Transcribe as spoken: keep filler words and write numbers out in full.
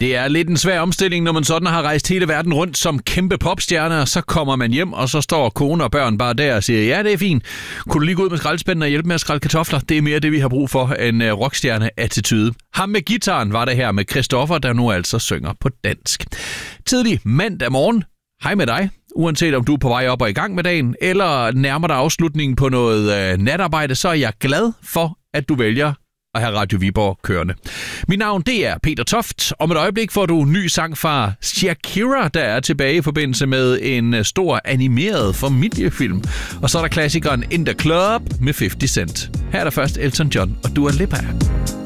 Det er lidt en svær omstilling, når man sådan har rejst hele verden rundt som kæmpe popstjerner. Så kommer man hjem, og så står kone og børn bare der og siger, ja, det er fint. Kunne du lige gå ud med skraldespanden og hjælpe med at skrælle kartofler? Det er mere det, vi har brug for, en rockstjerne-attitude. Ham med gitaren var det her med Christoffer, der nu altså synger på dansk. Tidlig mandag morgen. Hej med dig. Uanset om du er på vej op og i gang med dagen, eller nærmer dig afslutningen på noget øh, natarbejde, så er jeg glad for, at du vælger at have Radio Viborg kørende. Mit navn, det er Peter Toft. Om et øjeblik får du en ny sang fra Shakira, der er tilbage i forbindelse med en stor animeret familiefilm. Og så er der klassikeren In The Club med halvtreds Cent. Her er der først Elton John og Dua Lipa.